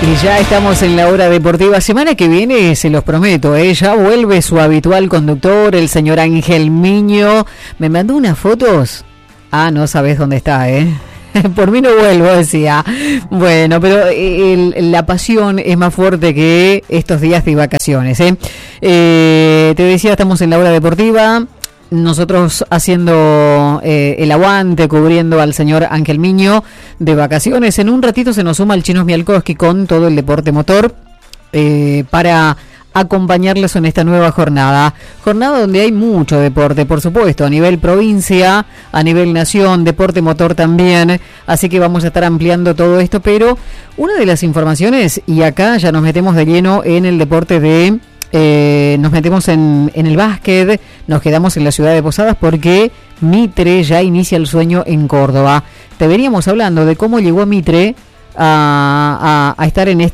Y ya estamos en la hora deportiva. Semana que viene, se los prometo, ya vuelve su habitual conductor, el señor Ángel Miño. Me mandó unas fotos. No sabes dónde está, Por mí no vuelvo, decía. Bueno, pero la pasión es más fuerte que estos días de vacaciones, Te decía, estamos en la hora deportiva. Nosotros haciendo el aguante, cubriendo al señor Ángel Miño de vacaciones. En un ratito se nos suma el Chino Mialkowski con todo el deporte motor para acompañarles en esta nueva jornada. Jornada donde hay mucho deporte, por supuesto, a nivel provincia, a nivel nación, deporte motor también. Así que vamos a estar ampliando todo esto, pero una de las informaciones, y acá ya nos metemos de lleno en el deporte de... nos metemos en el básquet, nos quedamos en la ciudad de Posadas porque Mitre ya inicia el sueño en Córdoba. Te veníamos hablando de cómo llegó Mitre a estar en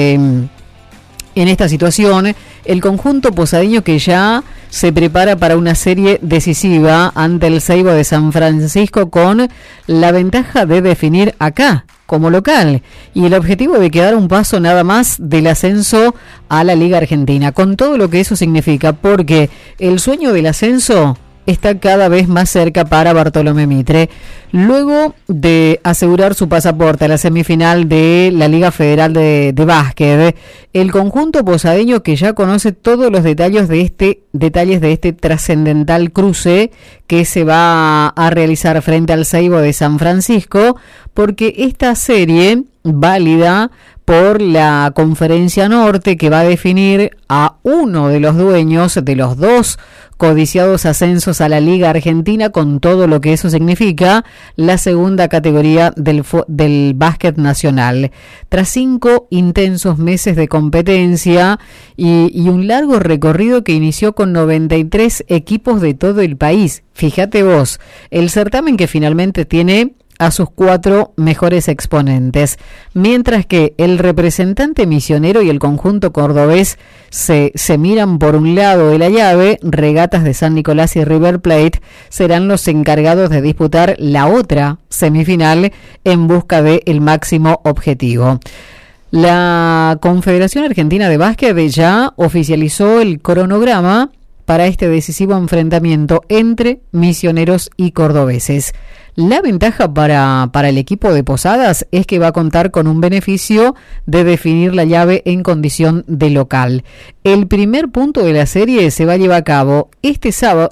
esta situación. El conjunto posadeño que ya se prepara para una serie decisiva ante el Seibo de San Francisco con la ventaja de definir acá como local y el objetivo de quedar un paso nada más del ascenso a la Liga Argentina, con todo lo que eso significa, porque el sueño del ascenso está cada vez más cerca para Bartolomé Mitre. Luego de asegurar su pasaporte a la semifinal de la Liga Federal de Básquet, el conjunto posadeño que ya conoce todos los detalles de este trascendental cruce que se va a realizar frente al Seibo de San Francisco, porque esta serie válida por la Conferencia Norte que va a definir a uno de los dueños de los dos codiciados ascensos a la Liga Argentina, con todo lo que eso significa, la segunda categoría del básquet nacional. Tras 5 intensos meses de competencia y un largo recorrido que inició con 93 equipos de todo el país. Fíjate vos, el certamen que finalmente tiene a sus 4 mejores exponentes, mientras que el representante misionero y el conjunto cordobés se miran por un lado de la llave. Regatas de San Nicolás y River Plate serán los encargados de disputar la otra semifinal en busca del máximo objetivo. La Confederación Argentina de Básquet ya oficializó el cronograma para este decisivo enfrentamiento entre misioneros y cordobeses. La ventaja para el equipo de Posadas es que va a contar con un beneficio de definir la llave en condición de local. El primer punto de la serie se va a llevar a cabo este sábado,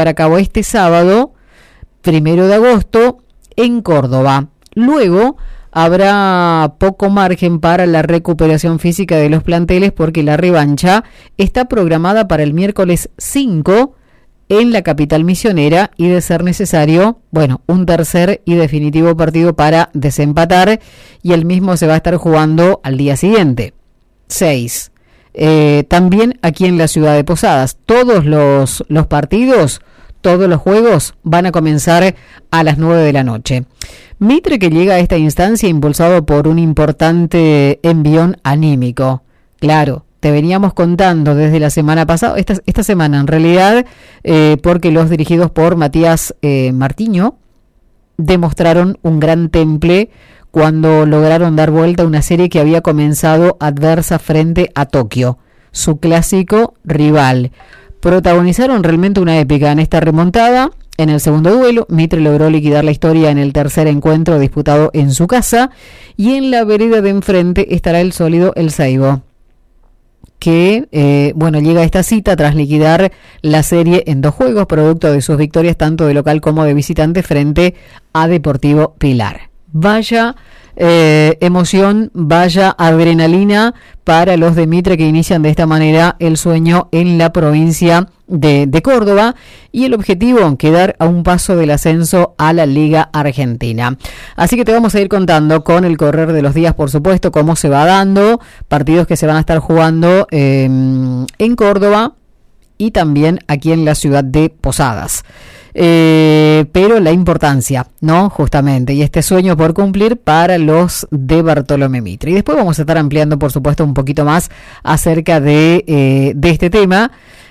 1 de agosto, en Córdoba. Luego habrá poco margen para la recuperación física de los planteles porque la revancha está programada para el miércoles 5 en la capital misionera y, de ser necesario, un tercer y definitivo partido para desempatar, y el mismo se va a estar jugando al día siguiente, 6. También aquí en la ciudad de Posadas. Todos los partidos, todos los juegos van a comenzar a las 9 de la noche. Mitre que llega a esta instancia impulsado por un importante envión anímico. Claro, te veníamos contando desde la semana pasada, esta semana en realidad, porque los dirigidos por Matías Martiño demostraron un gran temple cuando lograron dar vuelta a una serie que había comenzado adversa frente a Tokio, su clásico rival. Protagonizaron realmente una épica en esta remontada. En el segundo duelo, Mitre logró liquidar la historia en el tercer encuentro disputado en su casa, y en la vereda de enfrente estará el sólido El Seibo, que llega a esta cita tras liquidar la serie en 2 juegos, producto de sus victorias tanto de local como de visitante frente a Deportivo Pilar. Vaya emoción, vaya adrenalina para los de Mitre, que inician de esta manera el sueño en la provincia de Córdoba, y el objetivo, quedar a un paso del ascenso a la Liga Argentina. Así que te vamos a ir contando con el correr de los días, por supuesto, cómo se va dando, partidos que se van a estar jugando en Córdoba y también aquí en la ciudad de Posadas. Pero la importancia, ¿no? Justamente, y este sueño por cumplir para los de Bartolomé Mitre. Y después vamos a estar ampliando, por supuesto, un poquito más acerca de este tema.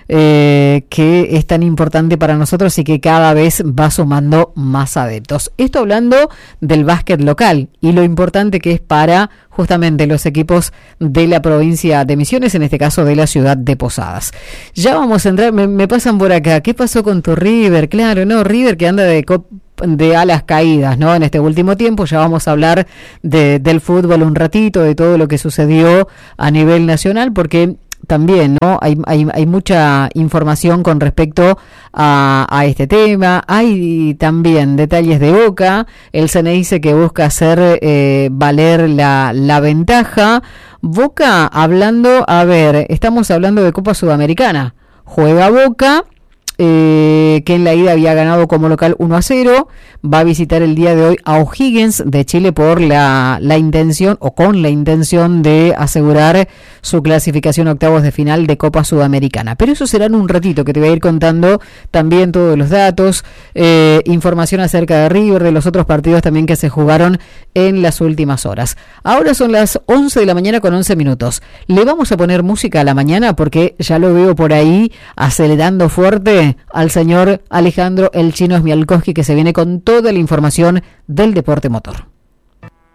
que es tan importante para nosotros y que cada vez va sumando más adeptos. Esto hablando del básquet local y lo importante que es para justamente los equipos de la provincia de Misiones, en este caso de la ciudad de Posadas. Ya vamos a entrar, me pasan por acá, ¿qué pasó con tu River? Claro, no, River que anda de alas caídas, ¿no? En este último tiempo ya vamos a hablar del fútbol un ratito, de todo lo que sucedió a nivel nacional, porque también, ¿no? Hay mucha información con respecto a este tema. Hay también detalles de Boca. El CNI que busca hacer valer la ventaja. Boca hablando, estamos hablando de Copa Sudamericana. Juega Boca, que en la ida había ganado como local 1-0, va a visitar el día de hoy a O'Higgins de Chile por la intención o con la intención de asegurar su clasificación a octavos de final de Copa Sudamericana. Pero eso será en un ratito, que te voy a ir contando también todos los datos, información acerca de River, de los otros partidos también que se jugaron en las últimas horas. Ahora son las 11 de la mañana con 11 minutos. Le vamos a poner música a la mañana porque ya lo veo por ahí acelerando fuerte al señor Alejandro El Chino Smialkowski, que se viene con toda la información del deporte motor.